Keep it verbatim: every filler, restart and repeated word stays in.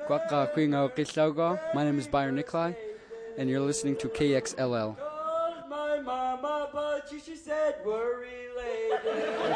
Kwaka Kwingo Kislaugo. My name is Byron Nikolai, and you're listening to K X L L. My mama, but she, she said we're related.